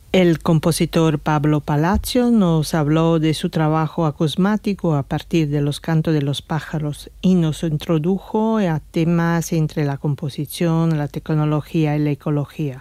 El compositor Pablo Palacio nos habló de su trabajo acusmático a partir de los cantos de los pájaros y nos introdujo a temas entre la composición, la tecnología y la ecología.